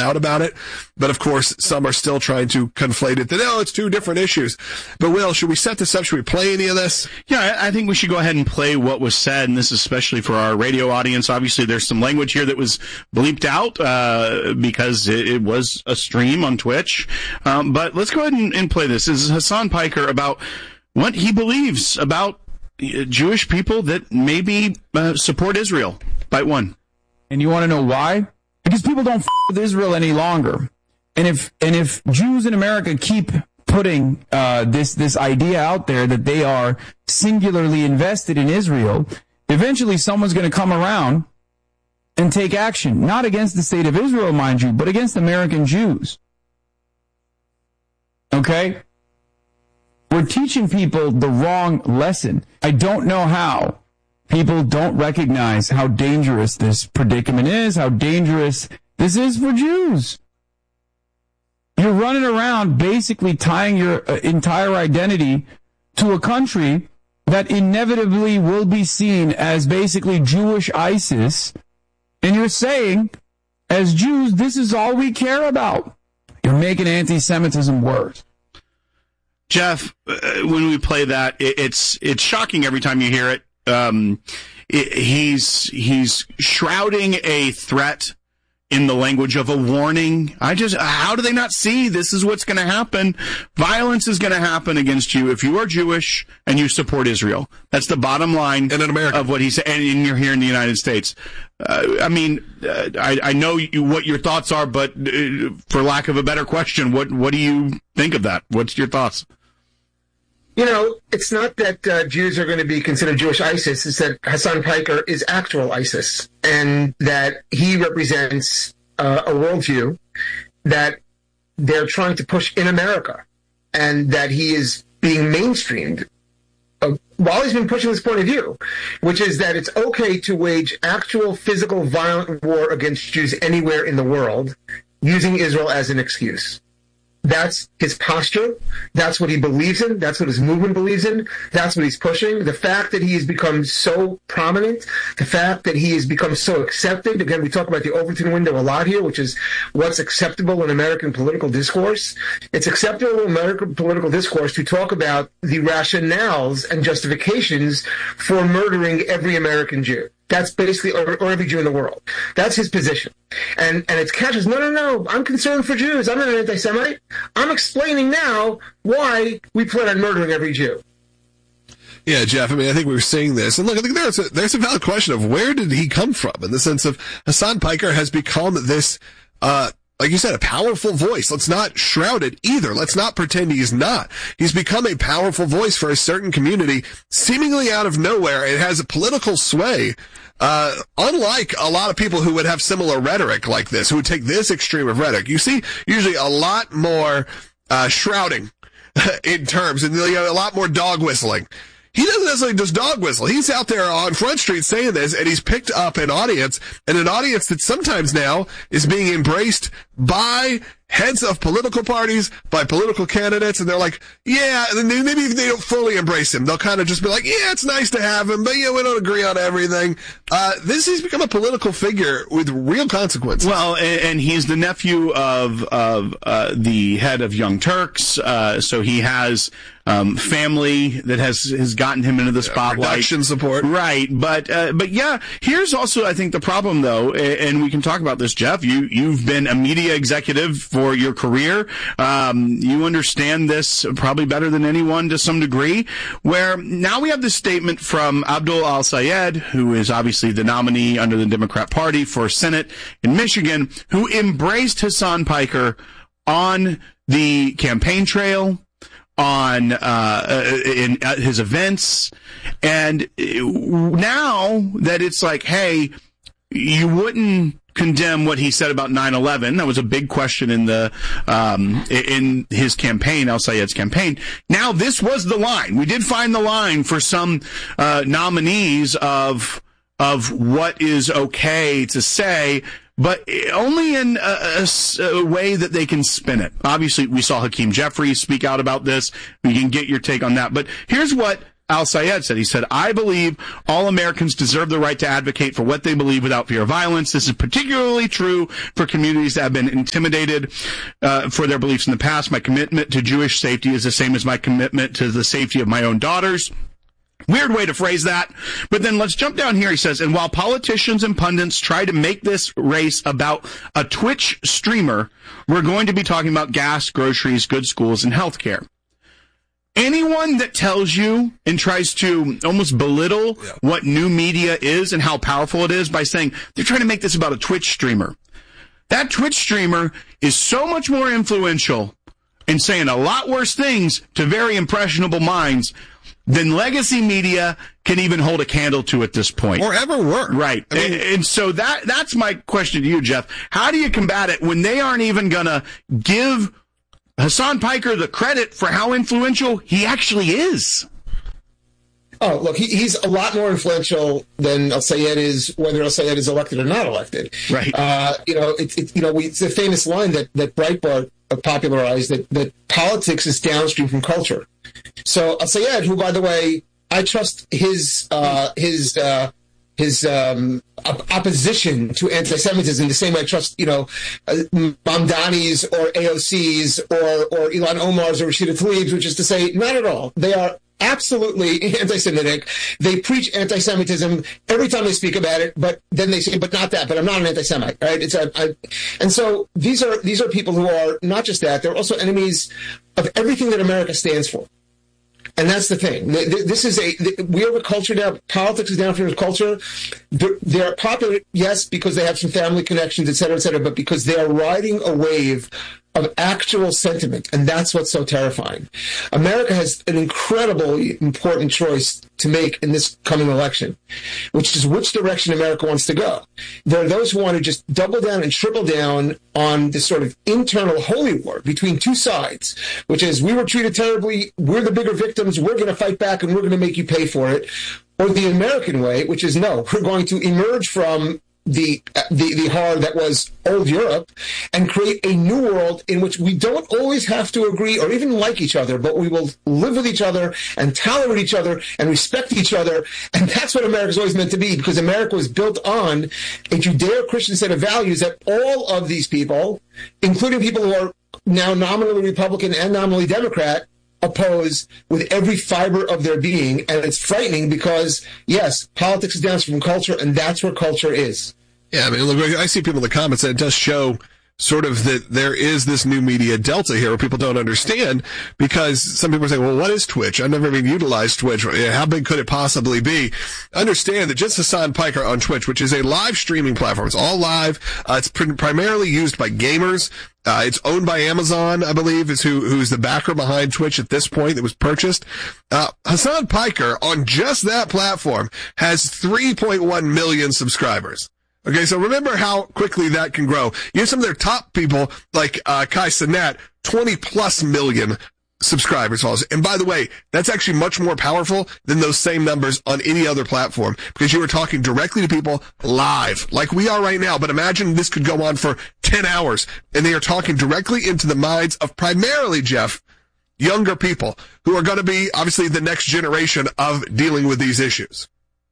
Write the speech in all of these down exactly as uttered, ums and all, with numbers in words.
out about it. But of course, some are still trying to conflate it that, oh, it's two different issues. But Will, should we set this up? Should we play any of this? Yeah, I think we should go ahead and play what was said, and this is especially for our radio audience. Obviously, there's some language here that was bleeped out uh, because it, it was a stream on Twitch. Um, but let's go ahead and, and play this. This is Hasan Piker about what he believes about Jewish people that maybe uh, support Israel. Bite one. And you want to know why? Because people don't f*** with Israel any longer. And if and if Jews in America keep putting uh, this this idea out there that they are singularly invested in Israel, eventually someone's going to come around and take action, not against the state of Israel, mind you, but against American Jews. Okay? We're teaching people the wrong lesson. I don't know how people don't recognize how dangerous this predicament is, how dangerous this is for Jews. You're running around basically tying your uh, entire identity to a country that inevitably will be seen as basically Jewish ISIS, and you're saying, as Jews, this is all we care about. You're making anti-Semitism worse. Jeff, uh, when we play that, it, it's it's shocking every time you hear it. Um, it, he's he's shrouding a threat in the language of a warning. I just, how do they not see this is what's going to happen? Violence is going to happen against you if you are Jewish and you support Israel. That's the bottom line and in America. Of what he said, and you're here in the United States. Uh, I mean, uh, I, I know you, what your thoughts are, but uh, for lack of a better question, what what do you think of that? What's your thoughts? You know, it's not that uh, Jews are going to be considered Jewish ISIS. It's that Hasan Piker is actual ISIS, and that he represents uh, a worldview that they're trying to push in America, and that he is being mainstreamed uh, while he's been pushing this point of view, which is that it's okay to wage actual physical violent war against Jews anywhere in the world, using Israel as an excuse. That's his posture. That's what he believes in. That's what his movement believes in. That's what he's pushing. The fact that he has become so prominent, the fact that he has become so accepted. Again, we talk about the Overton window a lot here, which is what's acceptable in American political discourse. It's acceptable in American political discourse to talk about the rationales and justifications for murdering every American Jew. That's basically, or, or every Jew in the world. That's his position. And and it's catches, no, no, no, I'm concerned for Jews. I'm not an anti-Semite. I'm explaining now why we plan on murdering every Jew. Yeah, Jeff, I mean, I think we were seeing this. And look, I think there's a, there's a valid question of where did he come from, in the sense of Hasan Piker has become this, uh, like you said, a powerful voice. Let's not shroud it either. Let's not pretend he's not. He's become a powerful voice for a certain community, seemingly out of nowhere. It has a political sway. Uh, unlike a lot of people who would have similar rhetoric like this, who would take this extreme of rhetoric, you see usually a lot more uh, shrouding in terms, and you know, a lot more dog whistling. He doesn't necessarily just dog whistle. He's out there on Front Street saying this, and he's picked up an audience, and an audience that sometimes now is being embraced by heads of political parties, by political candidates, and they're like, yeah, maybe they don't fully embrace him. They'll kind of just be like, yeah, it's nice to have him, but yeah, we don't agree on everything. Uh, this has become a political figure with real consequences. Well, and, and he's the nephew of, of, uh, the head of Young Turks, uh, so he has, um, family that has, has gotten him into the spotlight. Yeah, production support. Right. But, uh, but yeah, here's also, I think, the problem though, and we can talk about this, Jeff. You, you've been a media executive for For your career. Um, you understand this probably better than anyone to some degree, where now we have this statement from Abdul Al-Sayed, who is obviously the nominee under the Democrat Party for Senate in Michigan, who embraced Hasan Piker on the campaign trail, on uh in at his events, and now that it's like, hey, you wouldn't condemn what he said about nine eleven. That was a big question in the um in his campaign, Al-Sayed's campaign. Now this was the line. We did find the line for some uh nominees of of what is okay to say, but only in a, a, a way that they can spin it. Obviously, we saw Hakeem Jeffries speak out about this. We can get your take on that. But here's what Al-Sayed said. He said, I believe all Americans deserve the right to advocate for what they believe without fear of violence. This is particularly true for communities that have been intimidated uh, for their beliefs in the past. My commitment to Jewish safety is the same as my commitment to the safety of my own daughters. Weird way to phrase that. But then let's jump down here. He says, and while politicians and pundits try to make this race about a Twitch streamer, we're going to be talking about gas, groceries, good schools, and healthcare. Anyone that tells you and tries to almost belittle yeah. what new media is and how powerful it is by saying they're trying to make this about a Twitch streamer. That Twitch streamer is so much more influential and saying a lot worse things to very impressionable minds than legacy media can even hold a candle to at this point. Or ever were. Right. I mean, and, and so that that's my question to you, Jeff. How do you combat it when they aren't even going to give Hasan Piker the credit for how influential he actually is? Oh, look, he, he's a lot more influential than Al-Sayed is, whether Al-Sayed is elected or not elected. Right. Uh, you know, it's it, you know, we, it's a famous line that, that Breitbart popularized, that, that politics is downstream from culture. So Al-Sayed, who, by the way, I trust his uh, his uh, his um, op- opposition to anti-Semitism the same way I trust, you know, uh, Mamdani's or A O C's or or Ilhan Omar's or Rashida Tlaib's, which is to say, not at all. They are absolutely anti-Semitic. They preach anti-Semitism every time they speak about it, but then they say, but not that, but I'm not an anti-Semite, right? It's a, I, and so these are, these are people who are not just that, they're also enemies of everything that America stands for. And that's the thing. This is a, we have a culture now, politics is down from culture. They're, they're popular, yes, because they have some family connections, et cetera, et cetera, but because they are riding a wave of actual sentiment, and that's what's so terrifying. America has an incredibly important choice to make in this coming election, which is which direction America wants to go. There are those who want to just double down and triple down on this sort of internal holy war between two sides, which is we were treated terribly, we're the bigger victims, we're going to fight back, and we're going to make you pay for it. Or the American way, which is no, we're going to emerge from the the the horror that was old Europe and create a new world in which we don't always have to agree or even like each other, but we will live with each other and tolerate each other and respect each other. And that's what America's always meant to be, because America was built on a Judeo-Christian set of values that all of these people, including people who are now nominally Republican and nominally Democrat, oppose with every fiber of their being. And it's frightening because, yes, politics is downstream from culture, and that's where culture is. Yeah, I mean, look, I see people in the comments, and it does show sort of that there is this new media delta here where people don't understand, because some people are saying, well, what is Twitch? I've never even utilized Twitch. How big could it possibly be? Understand that just Hasan Piker on Twitch, which is a live streaming platform. It's all live. Uh, it's pr- primarily used by gamers. Uh, it's owned by Amazon, I believe, is who, who's the backer behind Twitch at this point that was purchased. Uh, Hasan Piker on just that platform has three point one million subscribers. Okay, so remember how quickly that can grow. You have some of their top people, like uh, Kai Cenat, twenty plus million subscribers. And by the way, that's actually much more powerful than those same numbers on any other platform, because you are talking directly to people live, like we are right now. But imagine this could go on for ten hours, and they are talking directly into the minds of primarily, Jeff, younger people who are going to be, obviously, the next generation of dealing with these issues.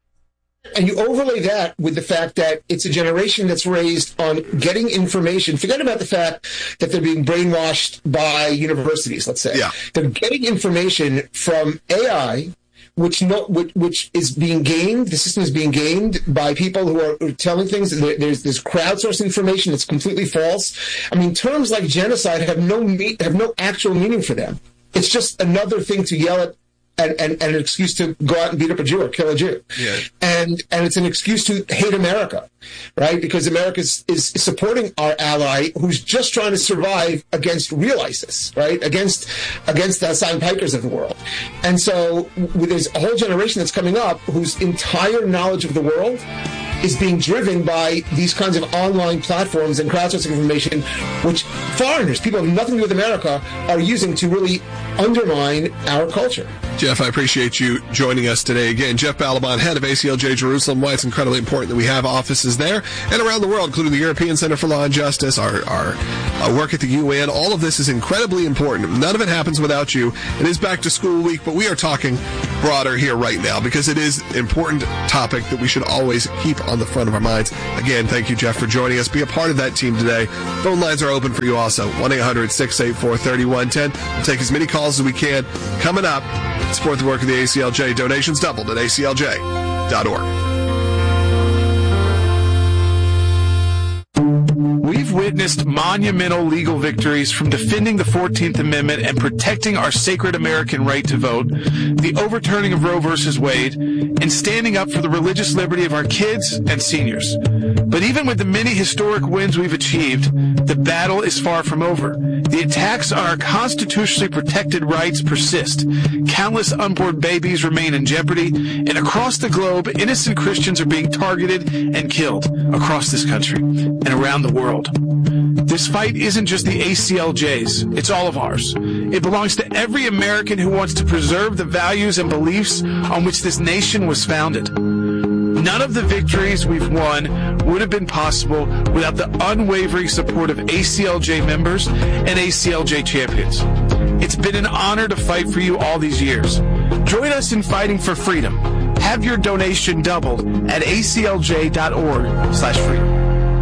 And you overlay that with the fact that it's a generation that's raised on getting information. Forget about the fact that they're being brainwashed by universities, let's say. Yeah. They're getting information from A I, which no, which, which is being gained. The system is being gained by people who are telling things. There's this crowdsourced information that's completely false. I mean, terms like genocide have no me- have no actual meaning for them. It's just another thing to yell at. And, and, and an excuse to go out and beat up a Jew or kill a Jew. Yeah. And and it's an excuse to hate America, right? Because America is, is supporting our ally who's just trying to survive against real ISIS, right? Against against the Hasan Pikers of the world. And so there's a whole generation that's coming up whose entire knowledge of the world is being driven by these kinds of online platforms and crowdsourcing information, which foreigners, people who have nothing to do with America, are using to really undermine our culture. Jeff, I appreciate you joining us today again. Jeff Balaban, head of A C L J Jerusalem. Why it's incredibly important that we have offices there and around the world, including the European Center for Law and Justice, our, our, our work at the U N. All of this is incredibly important. None of it happens without you. It is back to school week, but we are talking broader here right now because it is an important topic that we should always keep on the front of our minds. Again, thank you, Jeff, for joining us. Be a part of that team today. Phone lines are open for you also. one eight hundred six eight four three one one zero. We'll take as many calls as we can. Coming up, support the work of the A C L J. Donations doubled at A C L J dot org. We've witnessed monumental legal victories from defending the fourteenth Amendment and protecting our sacred American right to vote, the overturning of Roe versus Wade, and standing up for the religious liberty of our kids and seniors. But even with the many historic wins we've achieved, the battle is far from over. The attacks on our constitutionally protected rights persist. Countless unborn babies remain in jeopardy, and across the globe, innocent Christians are being targeted and killed across this country and around the world. This fight isn't just the A C L J's, it's all of ours. It belongs to every American who wants to preserve the values and beliefs on which this nation was founded. None of the victories we've won would have been possible without the unwavering support of A C L J members and A C L J champions. It's been an honor to fight for you all these years. Join us in fighting for freedom. Have your donation doubled at A C L J dot org slash freedom.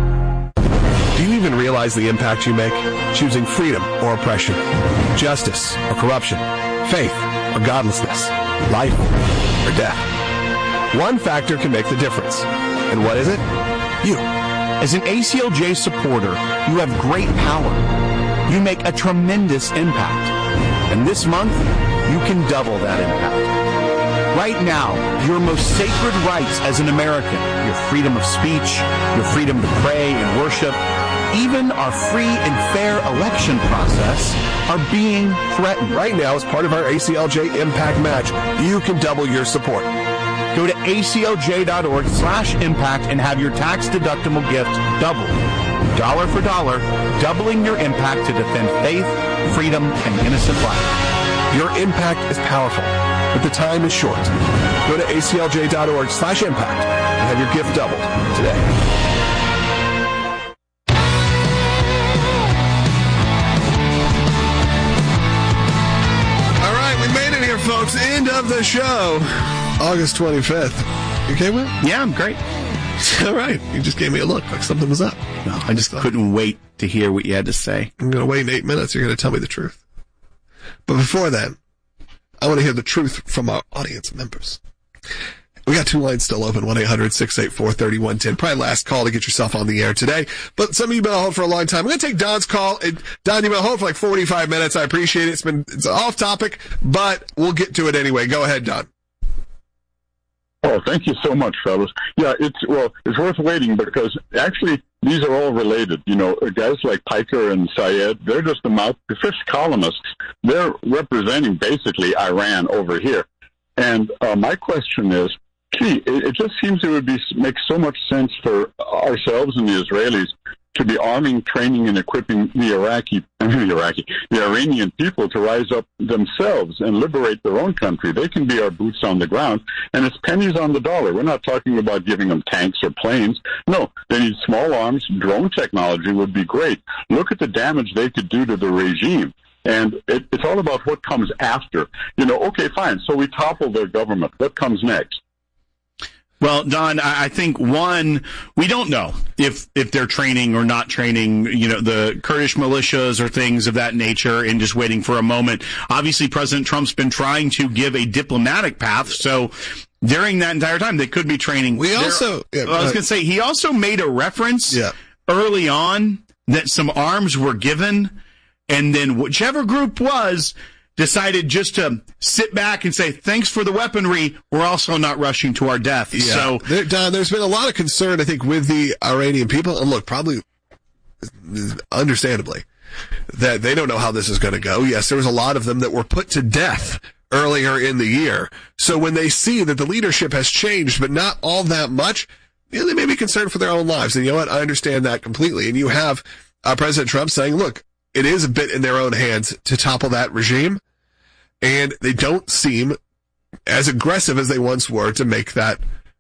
Do you even realize the impact you make? Choosing freedom or oppression, justice or corruption, faith or godlessness, life or death. One factor can make the difference. And what is it? You. As an A C L J supporter, you have great power. You make a tremendous impact. And this month, you can double that impact. Right now, your most sacred rights as an American, your freedom of speech, your freedom to pray and worship, even our free and fair election process are being threatened. Right now, as part of our A C L J Impact Match, you can double your support. Go to A C L J dot org slash impact and have your tax-deductible gift doubled. Dollar for dollar, doubling your impact to defend faith, freedom, and innocent life. Your impact is powerful, but the time is short. Go to A C L J dot org slash impact and have your gift doubled today. Folks, end of the show, August twenty-fifth. You okay, Will? Yeah, I'm great. All right. You just gave me a look like something was up. No, I just couldn't wait to hear what you had to say. I'm going to wait in eight minutes. You're going to tell me the truth. But before that, I want to hear the truth from our audience members. We got two lines still open, one eight hundred six eight four three one one zero. Probably last call to get yourself on the air today. But some of you have been on hold for a long time. I'm going to take Don's call. And Don, you've been on hold for like forty-five minutes. I appreciate it. It's been it's off topic, but we'll get to it anyway. Go ahead, Don. Oh, thank you so much, fellas. Yeah, it's well, it's worth waiting because actually these are all related. You know, guys like Piker and Syed, they're just the mouth, the fifth columnists. They're representing basically Iran over here. And uh, my question is, gee, it, it just seems it would be make so much sense for ourselves and the Israelis to be arming, training, and equipping the Iraqi, I mean, the Iraqi, the Iranian people to rise up themselves and liberate their own country. They can be our boots on the ground, and it's pennies on the dollar. We're not talking about giving them tanks or planes. No, they need small arms. Drone technology would be great. Look at the damage they could do to the regime. And it, it's all about what comes after. You know, okay, fine. So we topple their government. What comes next? Well, Don, I think, one, we don't know if if they're training or not training, you know, the Kurdish militias or things of that nature and just waiting for a moment. Obviously, President Trump's been trying to give a diplomatic path, so during that entire time, they could be training. We also... Yeah, I was going to say, he also made a reference yeah. early on that some arms were given, and then whichever group was... decided just to sit back and say, thanks for the weaponry, we're also not rushing to our death. Yeah. So, there, Don, there's been a lot of concern, I think, with the Iranian people, and look, probably, understandably, that they don't know how this is going to go. Yes, there was a lot of them that were put to death earlier in the year. So when they see that the leadership has changed, but not all that much, you know, they may be concerned for their own lives. And you know what? I understand that completely. And you have uh, President Trump saying, look, it is a bit in their own hands to topple that regime. And they don't seem as aggressive as they once were to make that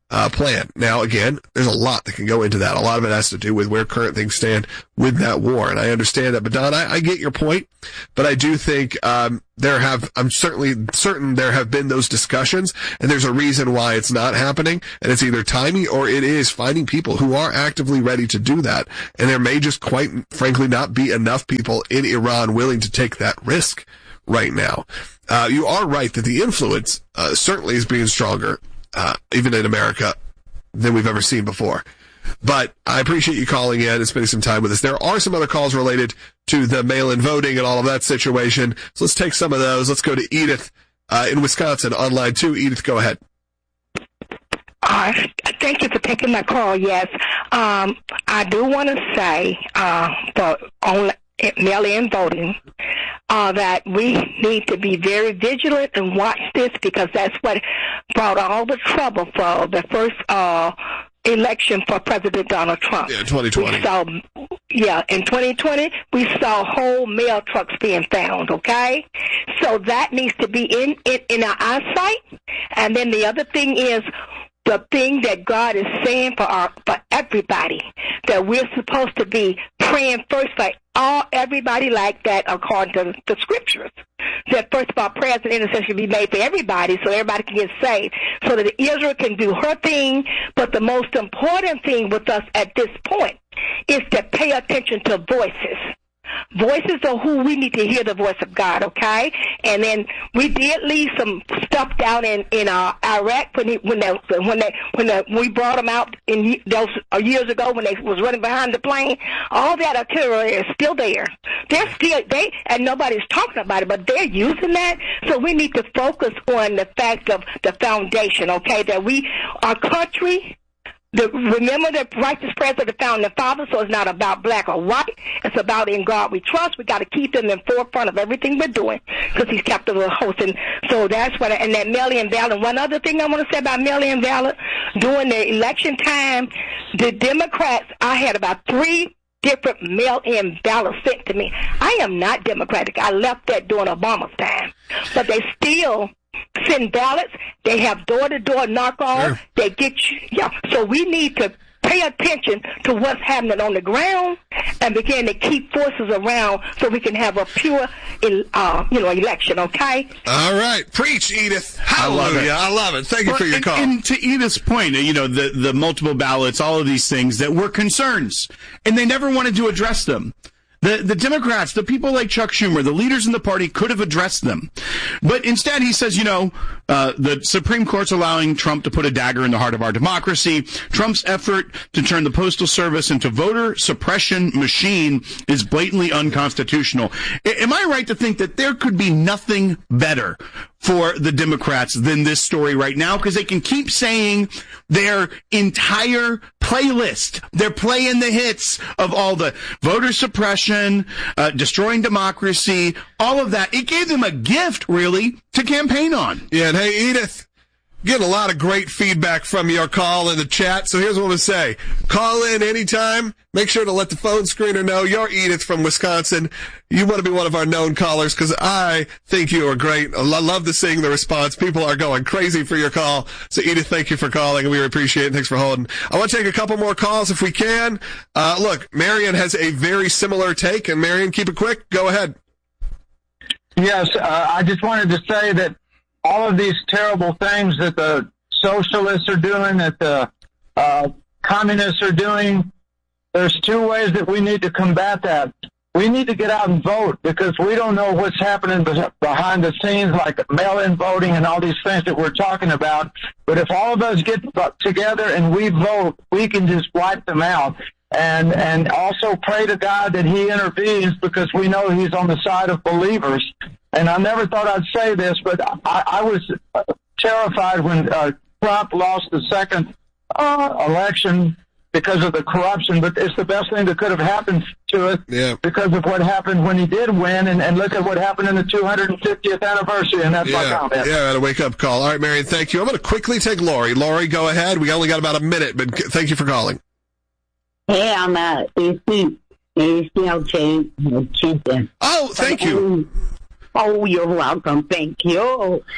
uh, plan. Now, again, there's a lot that can go into that. A lot of it has to do with where current things stand with that war. And I understand that. But Don, I, I get your point, but I do think, um, there have, I'm certainly certain there have been those discussions, and there's a reason why it's not happening. And it's either timing or it is finding people who are actively ready to do that. And there may just quite frankly not be enough people in Iran willing to take that risk right now. Uh, you are right that the influence, uh, certainly is being stronger. Uh, even in America, than we've ever seen before. But I appreciate you calling in and spending some time with us. There are some other calls related to the mail-in voting and all of that situation. So let's take some of those. Let's go to Edith uh, in Wisconsin on line two. Edith, go ahead. Uh, thank you for taking my call. Yes, um, I do want to say uh, for on mail-in voting uh, that we need to be very vigilant and watch this, because that's what brought all the trouble for the first uh, election for President Donald Trump. Yeah, twenty twenty. We saw, yeah, in twenty twenty, we saw whole mail trucks being found, okay? So that needs to be in, in, in our eyesight. And then the other thing is, the thing that God is saying for our for everybody, that we're supposed to be praying first for all everybody like that according to the scriptures. That first of all, prayers and intercession be made for everybody so everybody can get saved, so that Israel can do her thing. But the most important thing with us at this point is to pay attention to voices. Voices are who we need to hear the voice of God, okay? And then we did leave some stuff down in in uh, Iraq when he, when they when they when they, we brought them out in those uh, years ago when they was running behind the plane. All that artillery is still there. They're still they and nobody's talking about it, but they're using that. So we need to focus on the fact of the foundation, okay? That we our country. The, remember the righteous prayers of the founding fathers, so it's not about black or white. It's about in God we trust. We got to keep them in forefront of everything we're doing, because he's kept us host. And so that's what, I, and that mail-in ballot. One other thing I want to say about mail-in ballot, during the election time, the Democrats, I had about three different mail-in ballots sent to me. I am not Democratic. I left that during Obama's time. But they still send ballots. They have door-to-door knock-on. Sure. They get you. Yeah. So we need to pay attention to what's happening on the ground and begin to keep forces around so we can have a pure, uh, you know, election. Okay. All right, preach, Edith. Hallelujah. I love it. I love it. Thank you well, for your and, call. And to Edith's point, you know, the the multiple ballots, all of these things that were concerns, and they never wanted to address them. The the Democrats, the people like Chuck Schumer, the leaders in the party could have addressed them. But instead he says, you know, uh, the Supreme Court's allowing Trump to put a dagger in the heart of our democracy. Trump's effort to turn the Postal Service into voter suppression machine is blatantly unconstitutional. I, am I right to think that there could be nothing better for the Democrats than this story right now? Because they can keep saying their entire playlist. They're playing the hits of all the voter suppression, uh, destroying democracy, all of that. It gave them a gift, really, to campaign on. Yeah, and hey, Edith, getting a lot of great feedback from your call in the chat. So here's what I'm going to say. Call in anytime. Make sure to let the phone screener know you're Edith from Wisconsin. You want to be one of our known callers, because I think you are great. I love to seeing the response. People are going crazy for your call. So Edith, thank you for calling, and we appreciate it. Thanks for holding. I want to take a couple more calls if we can. Uh, look, Marion has a very similar take, and Marion, keep it quick. Go ahead. Yes, uh, I just wanted to say that all of these terrible things that the socialists are doing, that the uh, communists are doing, there's two ways that we need to combat that. We need to get out and vote, because we don't know what's happening behind the scenes, like mail-in voting and all these things that we're talking about. But if all of us get together and we vote, we can just wipe them out. And and also pray to God that he intervenes, because we know he's on the side of believers. And I never thought I'd say this, but I, I was terrified when uh, Trump lost the second uh, election because of the corruption. But it's the best thing that could have happened to us, yeah, because of what happened when he did win. And, and look at what happened in the two hundred fiftieth anniversary, and that's yeah, my comment. Yeah, I had a wake-up call. All right, Marion, thank you. I'm going to quickly take Lori. Lori, go ahead. We only got about a minute, but thank you for calling. Hey, I'm uh, A C L J. Oh, thank you. Oh, you're welcome. Thank you.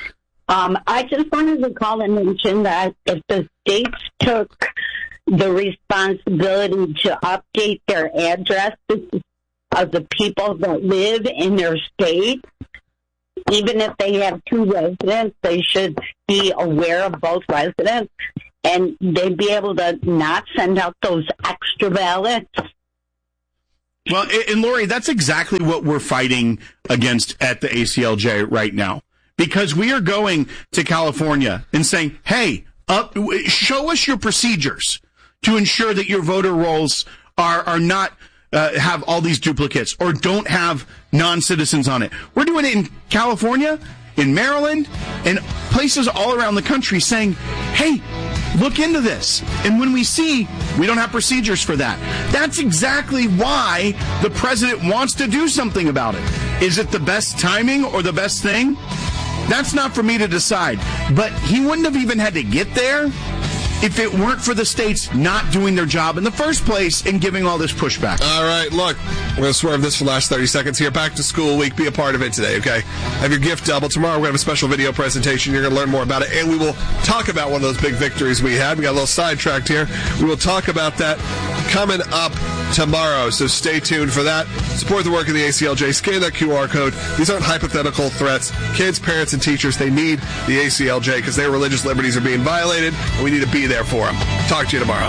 Um, I just wanted to call and mention that if the states took the responsibility to update their addresses of the people that live in their state, even if they have two residents, they should be aware of both residents, and they'd be able to not send out those extra ballots. Well, and Lori, that's exactly what we're fighting against at the A C L J right now, because we are going to California and saying, hey, up, show us your procedures to ensure that your voter rolls are, are not uh, have all these duplicates or don't have non-citizens on it. We're doing it in California, in Maryland, and places all around the country saying, hey, look into this. And when we see we don't have procedures for that, that's exactly why the president wants to do something about it. Is it the best timing or the best thing? That's not for me to decide. But he wouldn't have even had to get there if it weren't for the states not doing their job in the first place and giving all this pushback. All right, look, we're going to swerve this for the last thirty seconds here. Back to school week. Be a part of it today, okay? Have your gift double. Tomorrow we're going to have a special video presentation. You're going to learn more about it, and we will talk about one of those big victories we had. We got a little sidetracked here. We will talk about that coming up tomorrow, so stay tuned for that. Support the work of the A C L J. Scan that Q R code. These aren't hypothetical threats. Kids, parents, and teachers, they need the A C L J because their religious liberties are being violated, and we need to be there for them. Talk to you tomorrow.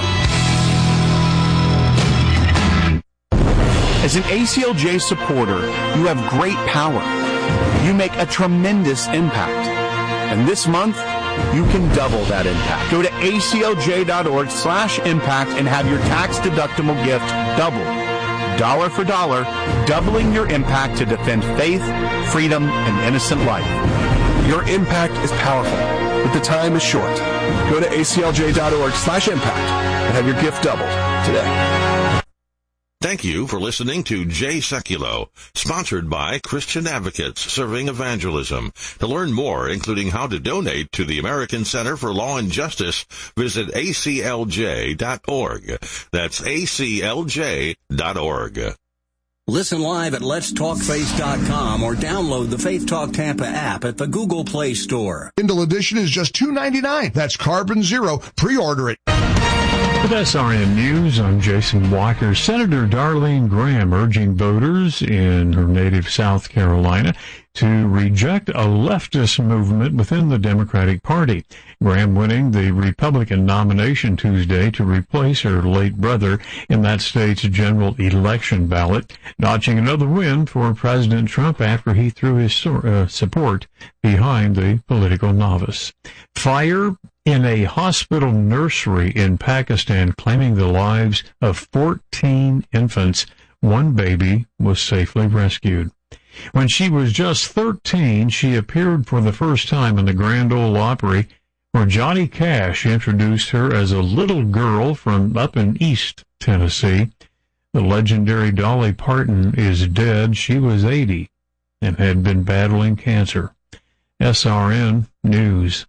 As an A C L J supporter, you have great power. You make a tremendous impact. And this month, you can double that impact. Go to aclj.org slash impact and have your tax-deductible gift doubled. Dollar for dollar, doubling your impact to defend faith, freedom, and innocent life. Your impact is powerful, but the time is short. Go to aclj.org slash impact and have your gift doubled today. Thank you for listening to Jay Sekulow, sponsored by Christian Advocates Serving Evangelism. To learn more, including how to donate to the American Center for Law and Justice, visit a c l j dot org. That's a c l j dot org. Listen live at lets talk faith dot com or download the Faith Talk Tampa app at the Google Play Store. Kindle edition is just two ninety-nine. That's Carbon Zero. Pre-order it. With S R N News, I'm Jason Walker. Senator Darlene Graham urging voters in her native South Carolina to reject a leftist movement within the Democratic Party. Graham winning the Republican nomination Tuesday to replace her late brother in that state's general election ballot, notching another win for President Trump after he threw his uh, support behind the political novice. Fire in a hospital nursery in Pakistan claiming the lives of fourteen infants. One baby was safely rescued. When she was just thirteen, she appeared for the first time in the Grand Ole Opry, where Johnny Cash introduced her as a little girl from up in East Tennessee. The legendary Dolly Parton is dead. She was eighty and had been battling cancer. S R N News.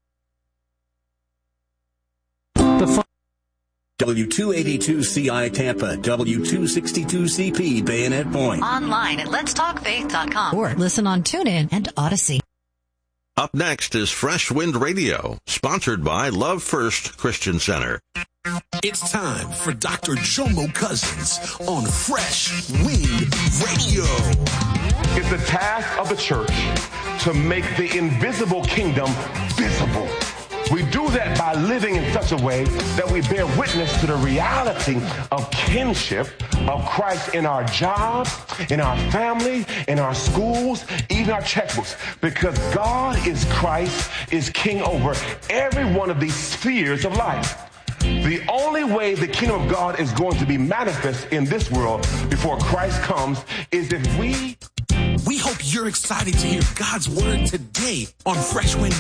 The W two eighty-two C I Tampa, W two sixty-two C P Bayonet Point. Online at lets talk faith dot com or listen on TuneIn and Odyssey. Up next is Fresh Wind Radio, sponsored by Love First Christian Center. It's time for Doctor Jomo Cousins on Fresh Wind Radio. It's the task of the church to make the invisible kingdom visible. We do that by living in such a way that we bear witness to the reality of kinship of Christ in our jobs, in our family, in our schools, even our checkbooks. Because God is Christ, is king over every one of these spheres of life. The only way the kingdom of God is going to be manifest in this world before Christ comes is if we... We hope you're excited to hear God's word today on Fresh Wind